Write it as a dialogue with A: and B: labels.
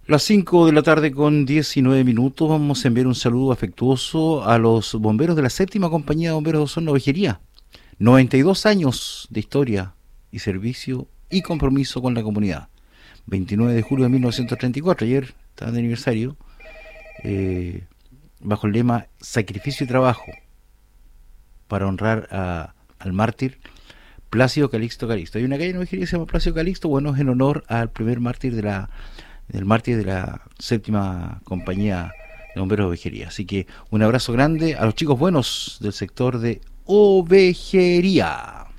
A: Las 5 de la tarde con 19 minutos vamos a enviar un saludo afectuoso a los bomberos de la séptima compañía de bomberos de Osorno Vejería. 92 años de historia y servicio y compromiso con la comunidad. 29 de julio de 1934, ayer estaba de aniversario, eh, bajo el lema Sacrificio y Trabajo, para honrar al mártir Plácido Calixto Calixto. Hay una calle en Ovejería que se llama Plácido Calixto, bueno, es en honor al primer mártir del mártir de la séptima compañía de bomberos de Ovejería. Así que un abrazo grande a los chicos buenos del sector de Ovejería.